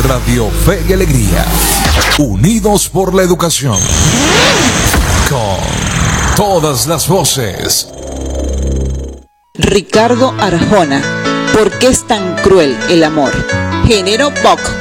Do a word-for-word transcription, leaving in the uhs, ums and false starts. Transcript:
Radio Fe y Alegría, unidos por la educación, con todas las voces. Ricardo Arjona, ¿por qué es tan cruel el amor? Género pop.